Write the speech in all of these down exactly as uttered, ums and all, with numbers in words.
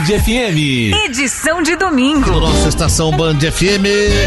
F M. Edição de domingo. Nossa estação Band F M.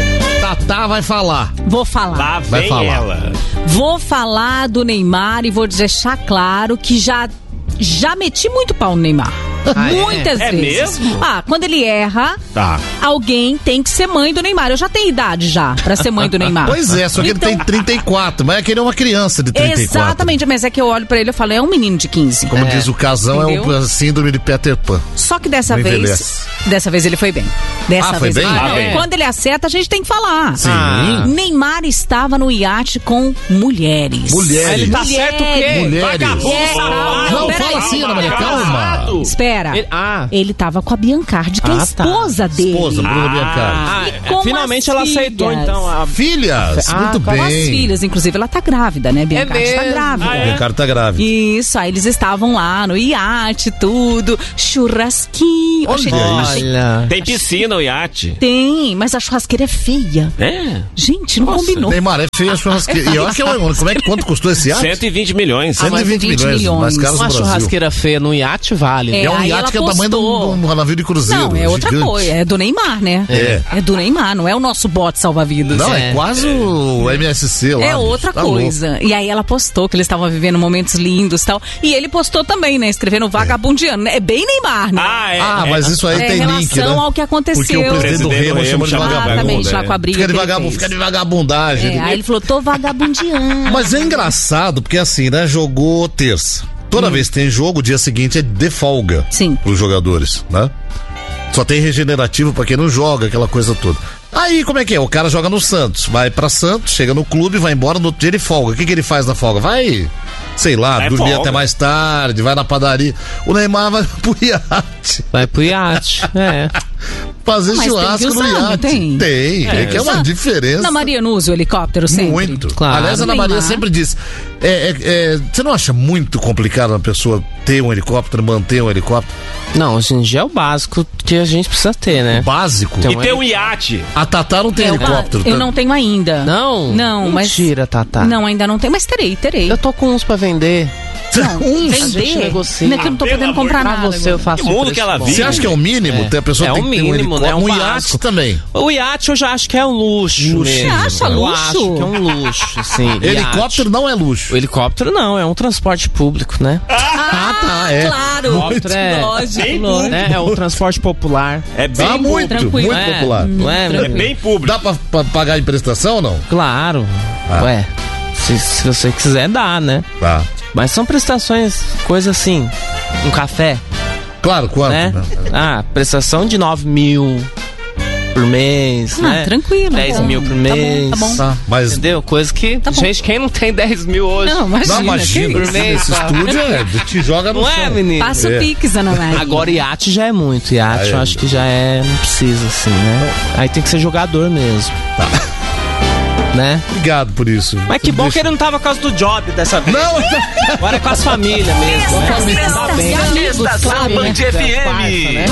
Tatá vai falar. Vou falar. Lá Vai vem falar. ela. Vou falar do Neymar e vou deixar claro que já, já meti muito pau no Neymar. Ah, é? Muitas É vezes. mesmo? Ah, quando ele erra, Tá. alguém tem que ser mãe do Neymar. Eu já tenho idade já pra ser mãe do Neymar. Pois é, só que Então- ele tem trinta e quatro, mas é que ele é uma criança de trinta e quatro. Exatamente, mas é que eu olho pra ele e falo, é um menino de quinze. Como diz o Casão, é Entendeu? o síndrome de Peter Pan. Só que dessa Não vez, envelhece. dessa vez ele foi bem. Dessa Ah, foi vez bem? ele Ah, foi bem. Quando ele acerta, a gente tem que falar. Sim. Ah. Neymar estava no iate com mulheres. Mulheres. Ele tá certo o quê? Mulheres. Vagabundo, É, safado. Não, peraí. fala assim, Ana Maria, calma. Espera. Ele- ah. Ele tava com a Biancardi, que é a Ah, tá. esposa dele. Esposa, Bruna Biancardi. Ah, E com finalmente as ela aceitou, filhas. então. A... Filhas, Ah, muito com Com as bem. filhas, inclusive, ela tá grávida, né? Biancardi tá mesmo? grávida. Ah, é? Biancardi tá grávida. Isso, aí eles estavam lá no iate, tudo, churrasquinho. Olha Achei- isso. Olha. Tem piscina o iate. Tem, mas a churrasqueira é feia. É. Gente, não combinou. Neymar é feio a churrasqueira. E olha que é uma- como é que quanto custou esse iate? cento e vinte milhões. cento e vinte vinte milhões, milhões. mais caros Uma do Brasil. churrasqueira feia no iate vale. né? É, É um aí iate ela que é o tamanho de postou. um, de um navio de cruzeiro. Não, é outra gigante. coisa, é do Neymar, né? É. É do Neymar, não é o nosso bote salva-vidas. Não, é, É. quase o M S C lá. É bicho. outra Tá coisa. E aí ela postou que eles estavam vivendo momentos lindos e tal. E ele postou também, né? Escrevendo vagabundiano. É bem Neymar, né? Ah, é. Ah, é. mas isso aí É, tem em link, né? relação ao que aconteceu. Porque o presidente do Presidente do Remo Remo chama de chama de vagabundo. Exatamente, lá né? com a briga Fica de que ele vagabundo, fez. fica de vagabundagem. É, aí ele falou, tô vagabundiano. Mas é engraçado, porque assim, né? Jogou terça. Toda vez que tem jogo, o dia seguinte é de folga. Sim. Pros jogadores, né? Só tem regenerativo pra quem não joga, aquela coisa toda. Aí, como é que é? O cara joga no Santos, vai pra Santos, chega no clube, vai embora, no outro dia ele folga. O que que ele faz na folga? Vai, sei lá, Vai dormir folga. até mais tarde, vai na padaria. O Neymar vai pro iate, Vai pro iate. É. fazer Mas tem que churrasco usar, no não iate. tem? Tem, é, que é uma Usa- diferença. Ana Maria não usa o helicóptero sempre? Muito. Claro. Aliás, a Ana Maria Neymar. sempre diz: é, é, é, você não acha muito complicado uma pessoa ter um helicóptero, manter um helicóptero? Não, hoje em dia é o básico que a gente precisa ter, né? Básico. Então, E tem um iate. A Tatá não tem Eu, helicóptero. eu tá? não tenho ainda. Não? Não, mas... Mentira, Tatá. Não, ainda não tenho, mas terei, terei. Eu tô com uns pra vender. Não, Uns? A gente vender? negocia. Não é que eu não tô Pelo podendo amor comprar de Pra nada. você eu faço Que um mundo preço que ela bom. vive. Você acha que é o mínimo? É. Tem a pessoa É tem o que ter um mínimo, né? helicóptero. Um Um iate básico. também. O iate eu já acho que é um luxo. Luxo. mesmo. Você acha Eu luxo? acho que é um luxo, sim. Helicóptero não é O luxo. helicóptero não, é um transporte público, né? Ah, tá, é. Claro, Helicóptero é, lógico, Bem lógico. né? É um transporte popular. É bem Tá muito, tranquilo. muito É, popular. Não é, É bem público. Dá pra, pra pagar em prestação ou não? Claro. Ah. Ué, se, se você quiser, dá, né? Tá. Mas são prestações, coisa assim. Um café, Claro, quanto? né? né? Ah, prestação de nove mil por mês, Ah, né? tranquilo. dez tá bom. mil por Tá mês. bom, tá bom. Tá, mas Entendeu? Coisa que. Tá bom. gente, quem não tem dez mil hoje? Não, imagina. não, imagina, que por isso. mês, esse tá? estúdio é, te joga no Não chão. é, menino? Passa É. o Pix, Ana Maria. Agora iate já é muito. Iate Ah, é. eu acho que já é. Não precisa, assim, né? Aí tem que ser jogador mesmo. Tá. Né? Obrigado por isso. Mas que bom que ele não tava por causa do job dessa vez. Não, Agora é com as famílias mesmo. Com a né? família. Tá bem. Estação claro, né? Band F M. Parça, né?